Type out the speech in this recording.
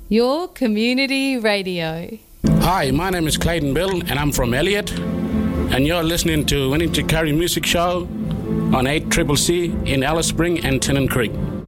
Your community radio. Hi, my name is Clayton Bill, and I'm from Elliot. And you're listening to Winning to Carry Music Show on 8CCC in Alice Spring and Tennant Creek.